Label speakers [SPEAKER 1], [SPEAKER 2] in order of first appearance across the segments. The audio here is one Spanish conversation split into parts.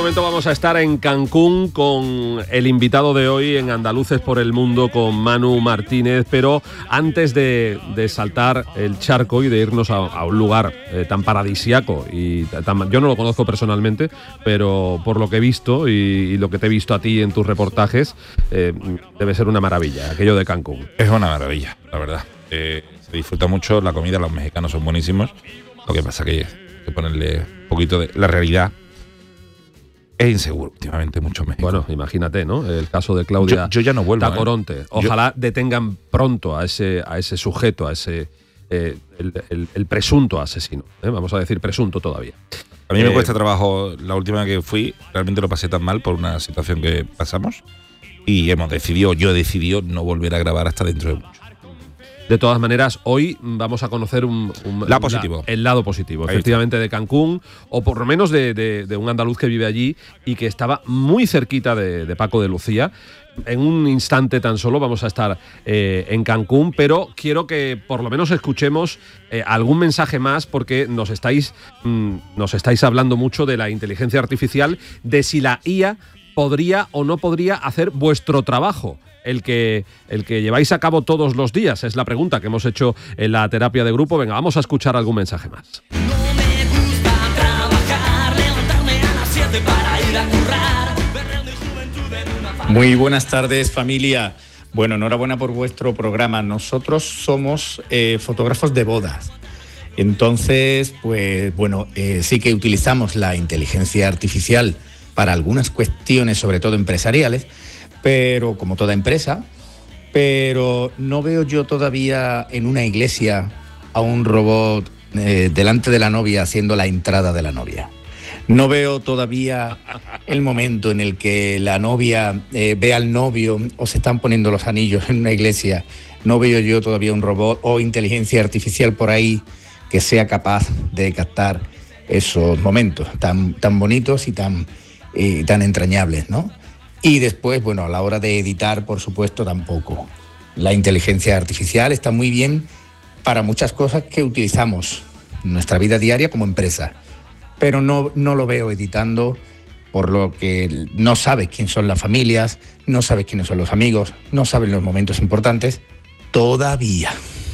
[SPEAKER 1] momento vamos a estar en Cancún con el invitado de hoy en Andaluces por el Mundo, con Manu Martínez, pero antes de saltar el charco y de irnos a un lugar tan paradisíaco, yo no lo conozco personalmente, pero por lo que he visto y lo que te he visto a ti en tus reportajes, debe ser una maravilla aquello de Cancún.
[SPEAKER 2] Es una maravilla, la verdad. Se disfruta mucho la comida, los mexicanos son buenísimos. Lo que pasa que hay que ponerle un poquito de la realidad. Es inseguro últimamente mucho México.
[SPEAKER 1] Bueno, imagínate, ¿no? El caso de Claudia
[SPEAKER 2] yo ya no vuelvo,
[SPEAKER 1] Tacoronte. Ojalá detengan pronto a ese sujeto, a ese el presunto asesino. Vamos a decir presunto todavía.
[SPEAKER 2] A mí me cuesta trabajo. La última vez que fui, realmente lo pasé tan mal por una situación que pasamos y yo he decidido no volver a grabar hasta dentro de mucho.
[SPEAKER 1] De todas maneras, hoy vamos a conocer el lado positivo, efectivamente, de Cancún, o por lo menos de un andaluz que vive allí y que estaba muy cerquita de Paco de Lucía. En un instante tan solo vamos a estar en Cancún, pero quiero que por lo menos escuchemos algún mensaje más, porque nos estáis hablando mucho de la inteligencia artificial, de si la IA podría o no podría hacer vuestro trabajo. El que lleváis a cabo todos los días, es la pregunta que hemos hecho en la terapia de grupo. Venga, vamos a escuchar algún mensaje más.
[SPEAKER 3] No me gusta trabajar, levantarme a las 7 para ir a currar.
[SPEAKER 4] Muy buenas tardes, familia. Bueno, enhorabuena por vuestro programa. Nosotros somos fotógrafos de bodas. Entonces, pues bueno, sí que utilizamos la inteligencia artificial para algunas cuestiones, sobre todo empresariales, pero como toda empresa, pero no veo yo todavía en una iglesia a un robot delante de la novia haciendo la entrada de la novia. No veo todavía el momento en el que la novia ve al novio o se están poniendo los anillos en una iglesia. No veo yo todavía un robot o inteligencia artificial por ahí que sea capaz de captar esos momentos tan bonitos y tan entrañables, ¿no? Y después, bueno, a la hora de editar, por supuesto, tampoco. La inteligencia artificial está muy bien para muchas cosas que utilizamos en nuestra vida diaria como empresa, pero no lo veo editando, por lo que no sabes quién son las familias, no sabes quiénes son los amigos, no sabes los momentos importantes, todavía.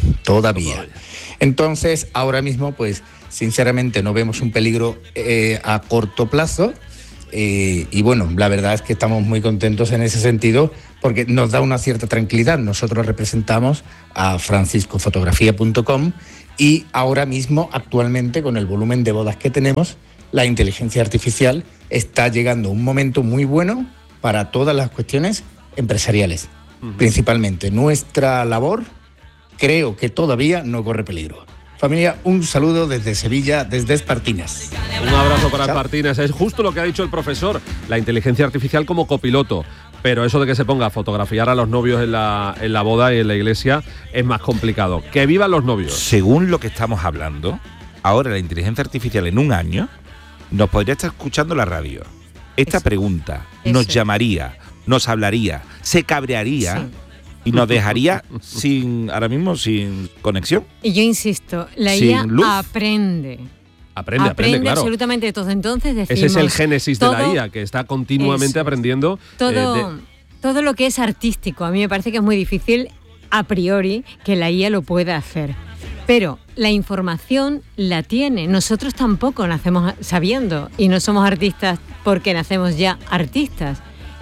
[SPEAKER 4] Entonces, ahora mismo, pues, sinceramente, no vemos un peligro a corto plazo. Y bueno, la verdad es que estamos muy contentos en ese sentido porque nos da una cierta tranquilidad. Nosotros representamos a franciscofotografía.com y ahora mismo, actualmente, con el volumen de bodas que tenemos, la inteligencia artificial está llegando a un momento muy bueno para todas las cuestiones empresariales. Principalmente nuestra labor, creo que todavía no corre peligro. Familia, un saludo desde Sevilla, desde Espartinas.
[SPEAKER 1] Un abrazo para Espartinas. Es justo lo que ha dicho el profesor, la inteligencia artificial como copiloto. Pero eso de que se ponga a fotografiar a los novios en la boda y en la iglesia es más complicado. ¡Que vivan los novios!
[SPEAKER 2] Según lo que estamos hablando, ahora la inteligencia artificial en un año nos podría estar escuchando la radio. Esta pregunta nos llamaría, nos hablaría, se cabrearía... Sí. Y nos dejaría ahora mismo sin conexión.
[SPEAKER 5] Y yo insisto, la IA aprende.
[SPEAKER 1] Aprende, claro.
[SPEAKER 5] Absolutamente todo. Entonces decimos,
[SPEAKER 1] ese es el génesis de la IA, que está continuamente aprendiendo.
[SPEAKER 5] Todo lo que es artístico, a mí me parece que es muy difícil a priori que la IA lo pueda hacer. Pero la información la tiene. Nosotros tampoco nacemos sabiendo y no somos artistas porque nacemos ya artistas.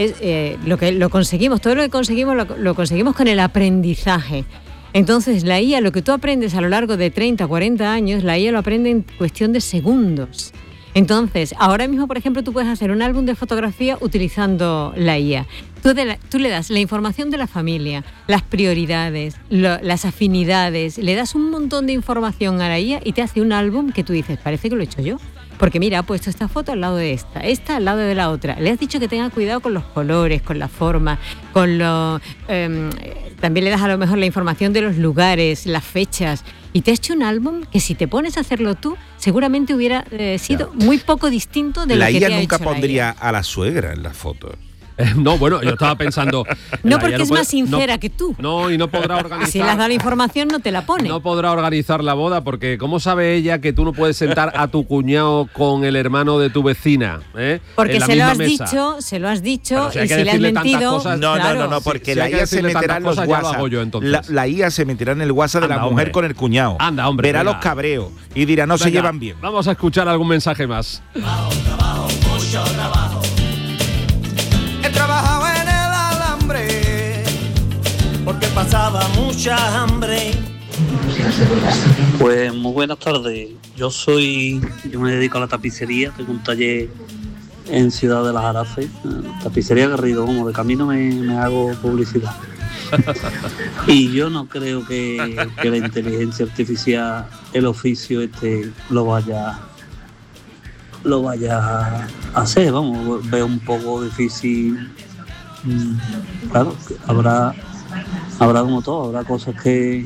[SPEAKER 5] Lo conseguimos, todo lo que conseguimos lo conseguimos con el aprendizaje. Entonces la IA, lo que tú aprendes a lo largo de 30, 40 años, la IA lo aprende en cuestión de segundos. Entonces, ahora mismo, por ejemplo, tú puedes hacer un álbum de fotografía utilizando la IA. Tú le das la información de la familia, las prioridades, las afinidades, le das un montón de información a la IA y te hace un álbum que tú dices, parece que lo he hecho yo. Porque mira, ha puesto esta foto al lado de esta al lado de la otra. Le has dicho que tenga cuidado con los colores, con la forma, también le das a lo mejor la información de los lugares, las fechas. Y te has hecho un álbum que si te pones a hacerlo tú, seguramente hubiera sido muy poco distinto de lo que te ha hecho la IA.
[SPEAKER 2] La IA nunca pondría a la suegra en las fotos.
[SPEAKER 1] No, bueno, yo estaba pensando...
[SPEAKER 5] No, porque es más sincera que tú.
[SPEAKER 1] No, y no podrá organizar...
[SPEAKER 5] Si le has dado la información, no te la pone.
[SPEAKER 1] No podrá organizar la boda, porque ¿cómo sabe ella que tú no puedes sentar a tu cuñado con el hermano de tu vecina?
[SPEAKER 5] Porque se lo has dicho, y si le has mentido...
[SPEAKER 2] Cosas, no, porque si la IA se meterá en los WhatsApp. La IA se meterá en el WhatsApp de la mujer con el cuñado.
[SPEAKER 1] Anda, hombre.
[SPEAKER 2] Verá los cabreos y dirá, no se llevan bien.
[SPEAKER 1] Vamos a escuchar algún mensaje más.
[SPEAKER 3] Trabajo, mucho trabajo. He trabajado en el alambre porque pasaba mucha hambre.
[SPEAKER 6] Pues muy buenas tardes. Yo me dedico a la tapicería, tengo un taller en Ciudad de las Arafes, tapicería Garrido, como de camino me hago publicidad. Y yo no creo que la inteligencia artificial, el oficio lo vaya a hacer, vamos, veo un poco difícil. Claro, habrá como todo, habrá cosas que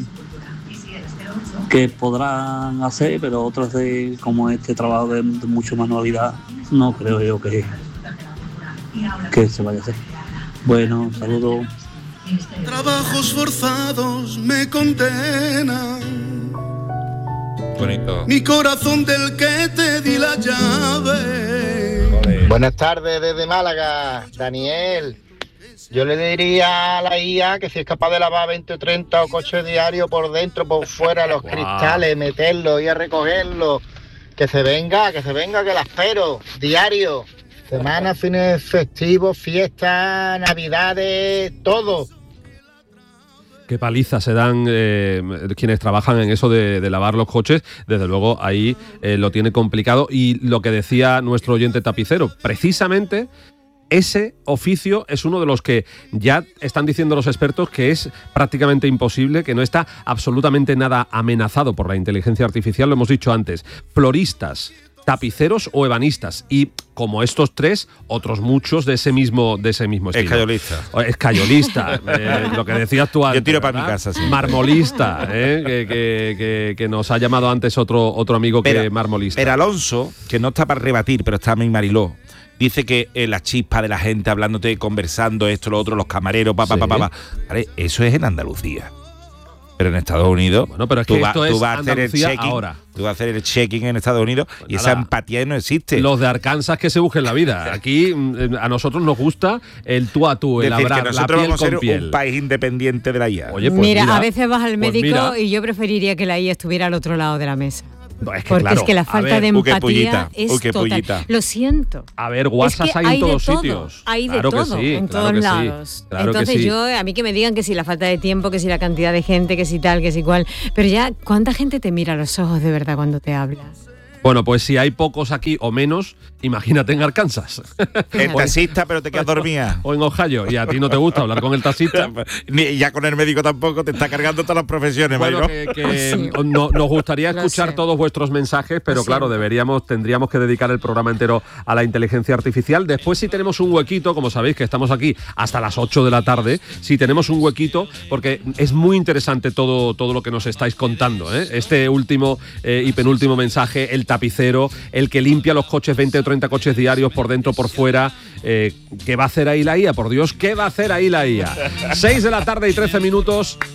[SPEAKER 6] podrán hacer, pero otras como este trabajo de mucha manualidad, no creo yo que se vaya a hacer. Bueno, saludos.
[SPEAKER 7] Trabajos forzados me condenan.
[SPEAKER 2] Bonito.
[SPEAKER 7] Mi corazón del que te di la llave.
[SPEAKER 2] Joder.
[SPEAKER 8] Buenas tardes desde Málaga, Daniel. Yo le diría a la IA que si es capaz de lavar 20 o 30 coches diarios por dentro, por fuera, los cristales, meterlos y a recogerlos. Que se venga, que la espero, diario. Semanas, fines festivos, fiestas, navidades, todo.
[SPEAKER 1] Qué paliza se dan quienes trabajan en eso de lavar los coches. Desde luego ahí lo tiene complicado. Y lo que decía nuestro oyente tapicero, precisamente ese oficio es uno de los que ya están diciendo los expertos que es prácticamente imposible, que no está absolutamente nada amenazado por la inteligencia artificial. Lo hemos dicho antes, floristas, tapiceros o ebanistas, y como estos tres, otros muchos de ese mismo estilo. Escayolista, lo que decías tú antes.
[SPEAKER 2] Yo tiro para mi casa, sí.
[SPEAKER 1] Marmolista, que nos ha llamado antes otro amigo que marmolista.
[SPEAKER 2] Pero Alonso, que no está para rebatir, pero está mi Mariló, dice que la chispa de la gente hablándote, conversando, esto, lo otro, los camareros, Vale, eso es en Andalucía. Pero en Estados Unidos,
[SPEAKER 1] bueno, pero es que tú vas a hacer el check-in ahora.
[SPEAKER 2] Tú vas a hacer el check-in en Estados Unidos, pues y nada, esa empatía no existe.
[SPEAKER 1] Los de Arkansas que se busquen la vida. Aquí a nosotros nos gusta el tú a tú, el hablar,
[SPEAKER 2] que nosotros
[SPEAKER 1] la piel
[SPEAKER 2] vamos a ser
[SPEAKER 1] piel.
[SPEAKER 2] Un país independiente de la IA.
[SPEAKER 5] Oye, pues mira, a veces vas al médico y yo preferiría que la IA estuviera al otro lado de la mesa.
[SPEAKER 1] No, es que
[SPEAKER 5] porque
[SPEAKER 1] claro,
[SPEAKER 5] es que la falta de empatía es total.
[SPEAKER 2] Pullita.
[SPEAKER 5] Lo siento.
[SPEAKER 1] A ver, WhatsApp hay en todos sitios.
[SPEAKER 5] Hay de todo, en todos lados. Entonces a mí que me digan que si la falta de tiempo, que si la cantidad de gente, que si tal, que si cual. Pero ya, ¿cuánta gente te mira a los ojos de verdad cuando te hablas?
[SPEAKER 1] Bueno, pues si hay pocos aquí o menos, imagínate en Arkansas.
[SPEAKER 2] El taxista, pero te quedas dormida.
[SPEAKER 1] O en Ohio, y a ti no te gusta hablar con el taxista.
[SPEAKER 2] Ni ya con el médico tampoco, te está cargando todas las profesiones,
[SPEAKER 1] bueno, nos gustaría escuchar todos vuestros mensajes, pero claro, tendríamos que dedicar el programa entero a la inteligencia artificial. Después, si tenemos un huequito, como sabéis que estamos aquí hasta las 8 de la tarde, si tenemos un huequito, porque es muy interesante todo lo que nos estáis contando, ¿eh? Este último y penúltimo mensaje, el tapicero, el que limpia los coches, 20 o 30 coches diarios por dentro, por fuera. ¿Qué va a hacer ahí la IA? Por Dios, ¿qué va a hacer ahí la IA? 6 de la tarde y 13 minutos.